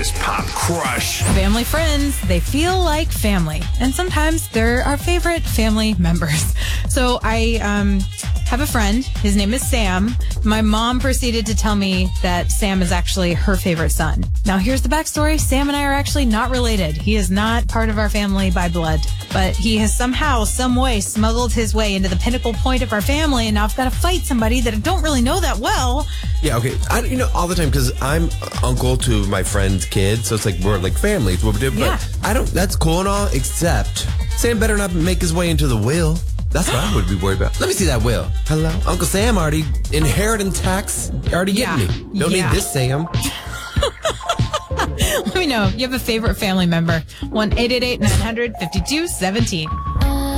biggest pop crush. Family friends, they feel like family. And sometimes they're our favorite family members. So I have a friend. His name is Sam. My mom proceeded to tell me that Sam is actually her favorite son. Now, here's the backstory. Sam and I are actually not related. He is not part of our family by blood. But he has somehow, some way, smuggled his way into the pinnacle point of our family. And now I've got to fight somebody that I don't really know that well. Yeah, okay. All the time, because I'm uncle to my friend's kid, so it's like we're like family. It's what we do. Yeah. But that's cool and all, except Sam better not make his way into the will. That's what I would be worried about. Let me see that will. Hello? Uncle Sam already inheritance tax already getting me. Don't need this, Sam. Let me know. You have a favorite family member. 1-888-900-5217.